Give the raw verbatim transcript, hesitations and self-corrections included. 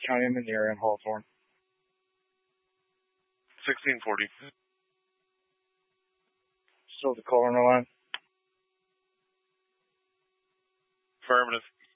County, I'm in the area in Hawthorne. sixteen forty. Still the caller on the line? Affirmative.